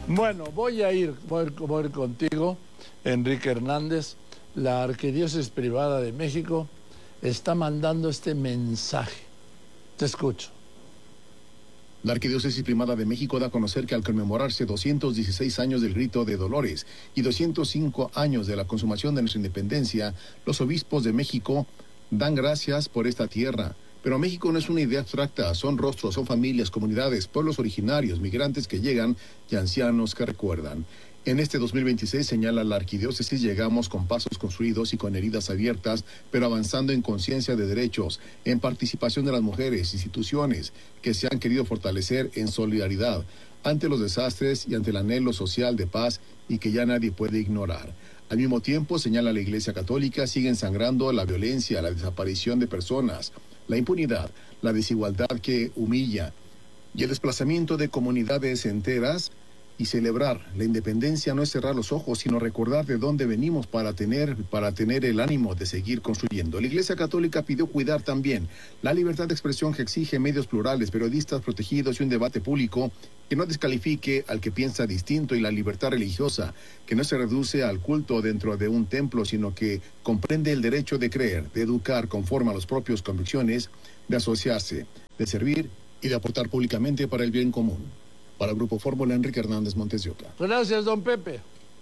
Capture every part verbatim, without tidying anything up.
Bueno, voy a ir, voy a ir, voy a ir contigo, Enrique Hernández. La Arquidiócesis Privada de México está mandando este mensaje. Te escucho. La Arquidiócesis Primada de México da a conocer que al conmemorarse doscientos dieciséis años del Grito de Dolores y doscientos cinco años de la consumación de nuestra independencia, los obispos de México dan gracias por esta tierra. Pero México no es una idea abstracta, son rostros, son familias, comunidades, pueblos originarios, migrantes que llegan y ancianos que recuerdan. En este dos mil veintiséis, señala la Arquidiócesis, llegamos con pasos construidos y con heridas abiertas, pero avanzando en conciencia de derechos, en participación de las mujeres, instituciones que se han querido fortalecer en solidaridad ante los desastres y ante el anhelo social de paz y que ya nadie puede ignorar. Al mismo tiempo, señala la Iglesia Católica, siguen sangrando la violencia, la desaparición de personas, la impunidad, la desigualdad que humilla y el desplazamiento de comunidades enteras. Y celebrar la independencia no es cerrar los ojos, sino recordar de dónde venimos para tener, para tener el ánimo de seguir construyendo. La Iglesia Católica pidió cuidar también la libertad de expresión que exige medios plurales, periodistas protegidos y un debate público que no descalifique al que piensa distinto, y la libertad religiosa que no se reduce al culto dentro de un templo, sino que comprende el derecho de creer, de educar conforme a las propias convicciones, de asociarse, de servir y de aportar públicamente para el bien común. Para el Grupo Fórmula, Enrique Hernández Montes de Oca. Gracias, don Pepe.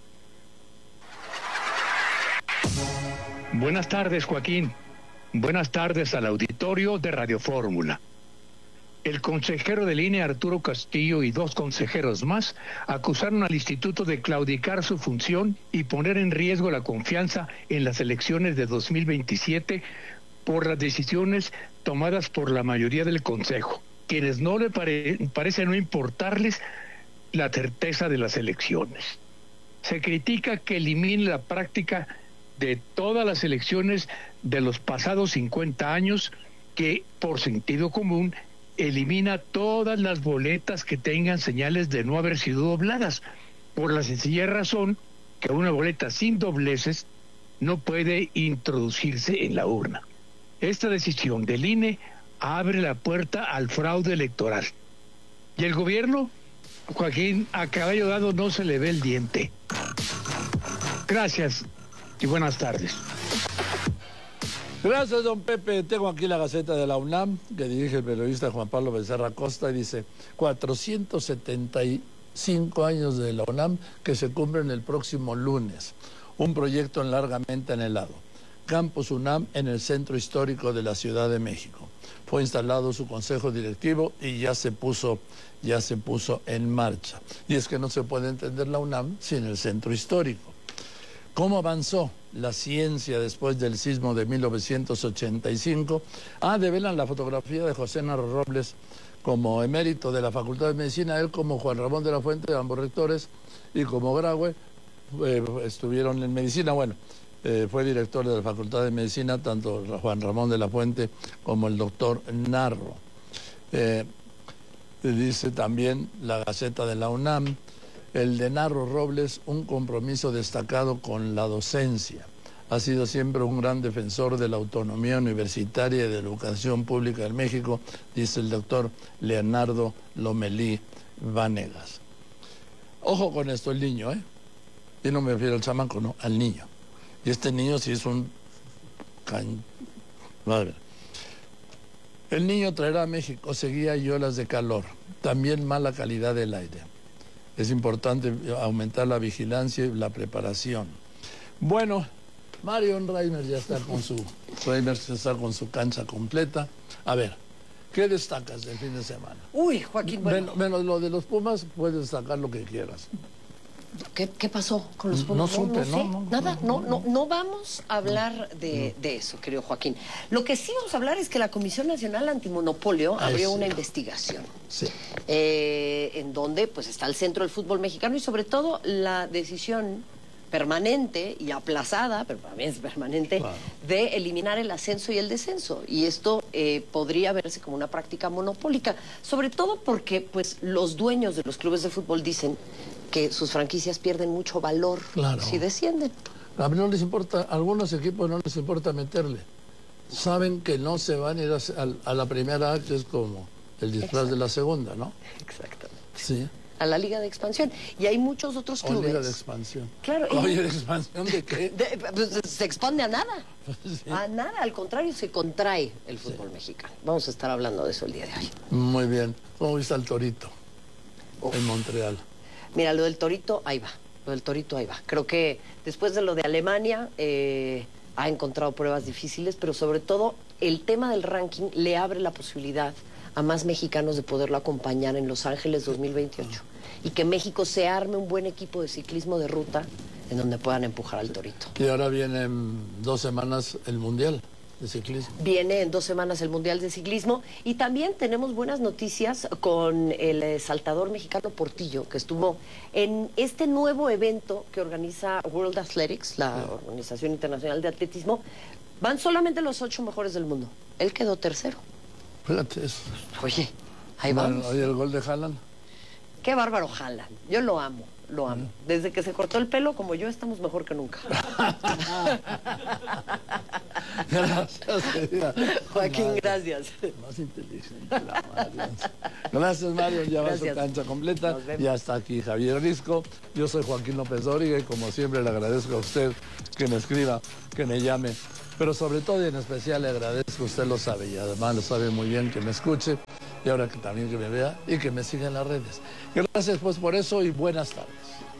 Buenas tardes, Joaquín. Buenas tardes al auditorio de Radio Fórmula. El consejero del I N E, Arturo Castillo, y dos consejeros más acusaron al instituto de claudicar su función y poner en riesgo la confianza en las elecciones de dos mil veintisiete por las decisiones tomadas por la mayoría del consejo, quienes no le pare, parece no importarles la certeza de las elecciones. Se critica que elimine la práctica de todas las elecciones de los pasados cincuenta años, que por sentido común elimina todas las boletas que tengan señales de no haber sido dobladas, por la sencilla razón que una boleta sin dobleces no puede introducirse en la urna. Esta decisión del I N E abre la puerta al fraude electoral. Y el gobierno, Joaquín, a caballo dado no se le ve el diente. Gracias y buenas tardes. Gracias, don Pepe. Tengo aquí la Gaceta de la UNAM, que dirige el periodista Juan Pablo Becerra Costa, y dice cuatrocientos setenta y cinco años de la UNAM que se cumplen el próximo lunes. Un proyecto largamente anhelado. Campus UNAM en el centro histórico de la Ciudad de México. Fue instalado su consejo directivo y ya se puso, ya se puso en marcha. Y es que no se puede entender la UNAM sin el centro histórico. ¿Cómo avanzó la ciencia después del sismo de mil novecientos ochenta y cinco? Ah, develan la fotografía de José Narro Robles como emérito de la Facultad de Medicina, él como Juan Ramón de la Fuente, ambos rectores, y como Graue eh, estuvieron en medicina. Bueno, Eh, fue director de la Facultad de Medicina, tanto Juan Ramón de la Fuente como el doctor Narro. Eh, dice también la Gaceta de la UNAM, el de Narro Robles, un compromiso destacado con la docencia. Ha sido siempre un gran defensor de la autonomía universitaria y de la educación pública en México, dice el doctor Leonardo Lomelí Vanegas. Ojo con esto, el niño, ¿eh? Y no me refiero al chamaco, no, al niño. Y este niño sí es un... Can... Madre. El niño traerá a México sequía y olas de calor, también mala calidad del aire. Es importante aumentar la vigilancia y la preparación. Bueno, Marion Reimer ya está con su... Reimer ya está con su cancha completa. A ver, ¿qué destacas del fin de semana? Uy, Joaquín, bueno... Menos, menos lo de los Pumas, puedes destacar lo que quieras. ¿Qué, ¿Qué pasó con los Pumas? No supe, no, no, no, sé, no, nada, no, no, no, no. no vamos a hablar de, de eso, querido Joaquín. Lo que sí vamos a hablar es que la Comisión Nacional Antimonopolio Ay, abrió sí. una investigación. Sí. Eh, en donde pues está el centro del fútbol mexicano y sobre todo la decisión permanente y aplazada, pero para mí es permanente, claro, de eliminar el ascenso y el descenso. Y esto eh, podría verse como una práctica monopólica, sobre todo porque pues los dueños de los clubes de fútbol dicen que sus franquicias pierden mucho valor, claro, si descienden. A mí no les importa, a algunos equipos no les importa meterle. Saben que no se van a ir a, a, a la primera, que es como el disfraz de la segunda, ¿no? Exactamente. Sí. a la Liga de Expansión. Y hay muchos otros clubes. O Liga de Expansión. Claro. Oye, y... ¿de expansión de qué? De, pues, se expande a nada. Sí. A nada, al contrario, se contrae el fútbol sí. mexicano. Vamos a estar hablando de eso el día de hoy. Muy bien. ¿Cómo viste al Torito Uf. en Montreal? Mira, lo del Torito, ahí va. Lo del Torito, ahí va. Creo que después de lo de Alemania, eh, ha encontrado pruebas difíciles, pero sobre todo el tema del ranking le abre la posibilidad a más mexicanos de poderlo acompañar en Los Ángeles dos mil veintiocho. Y que México se arme un buen equipo de ciclismo de ruta en donde puedan empujar al Torito. Y ahora viene en dos semanas el Mundial de Ciclismo. Viene en dos semanas el Mundial de Ciclismo y también tenemos buenas noticias con el eh, saltador mexicano Portillo, que estuvo en este nuevo evento que organiza World Athletics, la sí. Organización Internacional de Atletismo. Van solamente los ocho mejores del mundo. Él quedó tercero. Fíjate eso. Oye, ahí vamos. Oye, el gol de Haaland. Qué bárbaro Haaland. Yo lo amo, lo amo. Desde que se cortó el pelo, como yo, estamos mejor que nunca. Gracias, querida. Joaquín, Mario. Gracias. Más inteligente la Mario. Gracias, Mario. Ya va su cancha completa. Ya está aquí Javier Risco. Yo soy Joaquín López Dóriga y como siempre le agradezco a usted que me escriba, que me llame. Pero sobre todo y en especial le agradezco, usted lo sabe y además lo sabe muy bien, que me escuche y ahora que también que me vea y que me siga en las redes. Gracias pues por eso y buenas tardes.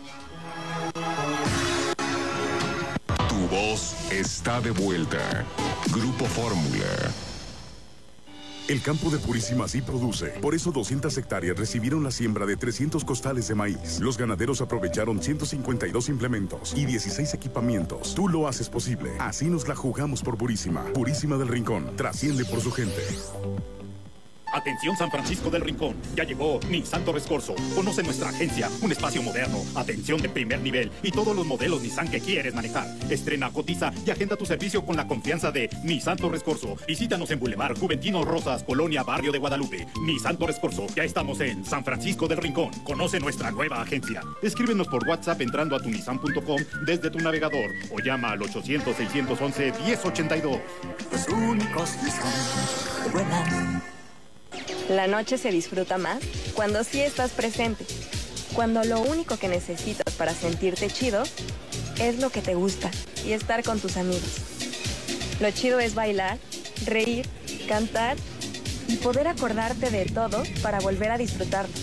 Tu voz está de vuelta. Grupo Fórmula. El campo de Purísima sí produce. Por eso doscientas hectáreas recibieron la siembra de trescientos costales de maíz. Los ganaderos aprovecharon ciento cincuenta y dos implementos y dieciséis equipamientos. Tú lo haces posible. Así nos la jugamos por Purísima. Purísima del Rincón. Trasciende por su gente. Atención San Francisco del Rincón, ya llegó Nissan Torres Corso. Conoce nuestra agencia, un espacio moderno, atención de primer nivel y todos los modelos Nissan que quieres manejar. Estrena, cotiza y agenda tu servicio con la confianza de Nissan Torres Corso. Visítanos en Boulevard Juventino Rosas, Colonia Barrio de Guadalupe. Nissan Torres Corso, ya estamos en San Francisco del Rincón. Conoce nuestra nueva agencia. Escríbenos por WhatsApp entrando a tu nissan punto com desde tu navegador o llama al ochocientos, seiscientos once, diez ochenta y dos. Los únicos Nissan vuelan. La noche se disfruta más cuando sí estás presente. Cuando lo único que necesitas para sentirte chido es lo que te gusta y estar con tus amigos. Lo chido es bailar, reír, cantar y poder acordarte de todo para volver a disfrutarlo.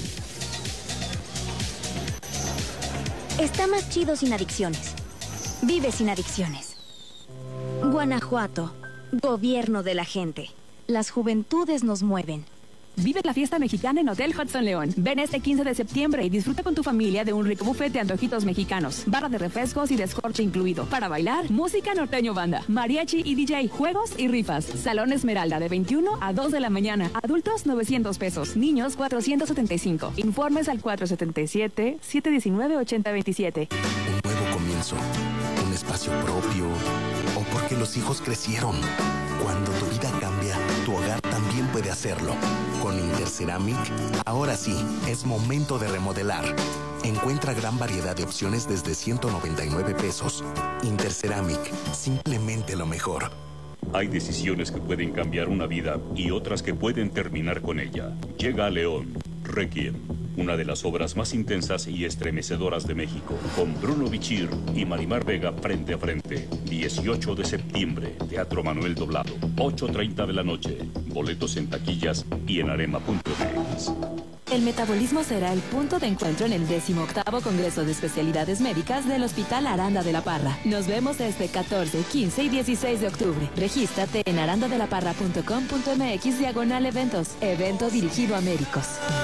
Está más chido sin adicciones. Vive sin adicciones. Guanajuato, gobierno de la gente. Las juventudes nos mueven. Vive la fiesta mexicana en Hotel Hudson León. Ven este quince de septiembre y disfruta con tu familia de un rico buffet de antojitos mexicanos, barra de refrescos y descorche incluido. Para bailar, música norteño banda, mariachi y D J, juegos y rifas. Salón Esmeralda de veintiuna a dos de la mañana. Adultos novecientos pesos, niños cuatrocientos setenta y cinco. Informes al cuatro siete siete, siete uno nueve, ocho cero dos siete. Un nuevo comienzo, un espacio propio o porque los hijos crecieron. Cuando tu vida cambia, tu hogar también puede hacerlo. Con Interceramic, ahora sí, es momento de remodelar. Encuentra gran variedad de opciones desde ciento noventa y nueve pesos. Interceramic, simplemente lo mejor. Hay decisiones que pueden cambiar una vida y otras que pueden terminar con ella. Llega a León, Requiem, una de las obras más intensas y estremecedoras de México, con Bruno Bichir y Marimar Vega frente a frente. dieciocho de septiembre, Teatro Manuel Doblado, ocho treinta de la noche. Boletos en taquillas y en arema punto m x. El metabolismo será el punto de encuentro en el decimoctavo Congreso de Especialidades Médicas del Hospital Aranda de la Parra. Nos vemos este catorce, quince y dieciséis de octubre. Regístrate en arandadelaparra punto com punto m x diagonal eventos. Evento dirigido a médicos.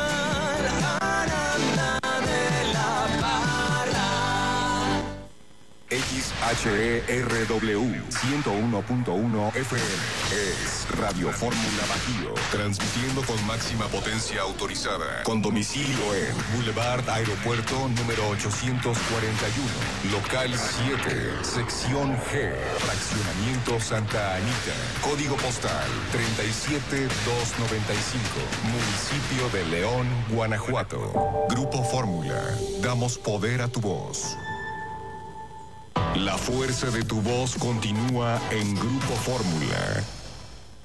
X H E R W ciento uno punto uno F M es Radio Fórmula Bajío, transmitiendo con máxima potencia autorizada, con domicilio en Boulevard Aeropuerto número ochocientos cuarenta y uno, local siete, sección G, fraccionamiento Santa Anita, código postal treinta y siete mil doscientos noventa y cinco, municipio de León, Guanajuato. Grupo Fórmula, damos poder a tu voz. La fuerza de tu voz continúa en Grupo Fórmula.